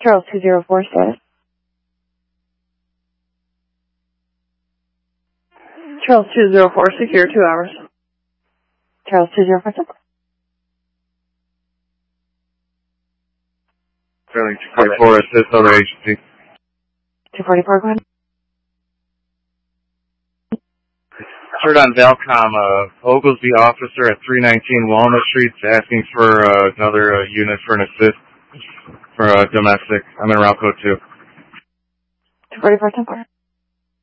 Charles 2046. Charles 2046 here, 2 hours. Charles 2046. Sterling 244, assist other agency. 244, go ahead. Heard on Valcom, Oglesby officer at 319 Walnut Street asking for another unit for an assist for domestic. I'm in route code 2. 244, 10-4.